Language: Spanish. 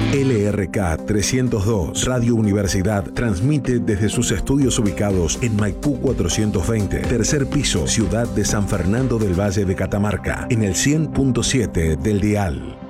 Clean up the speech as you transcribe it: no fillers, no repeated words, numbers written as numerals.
LRK 302, Radio Universidad, transmite desde sus estudios ubicados en Maipú 420, tercer piso, ciudad de San Fernando del Valle de Catamarca, en el 100.7 del dial.